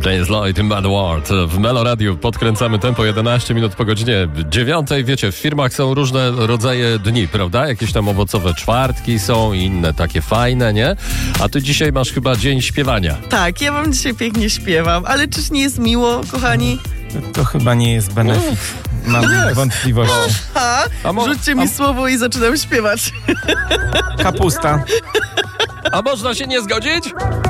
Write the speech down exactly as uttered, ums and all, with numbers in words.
James Lloyd, in Bad World. W Melo Radio podkręcamy tempo jedenaście minut po godzinie dziewiątej. Wiecie, w firmach są różne rodzaje dni, prawda? Jakieś tam owocowe czwartki są, inne takie fajne, nie? A ty dzisiaj masz chyba dzień śpiewania. Tak, ja wam dzisiaj pięknie śpiewam, ale czyż nie jest miło, kochani? To, to chyba nie jest benefit. Mam wątpliwości. Ha, A mo- rzućcie mi a- słowo i zaczynam śpiewać. Kapusta. A można się nie zgodzić?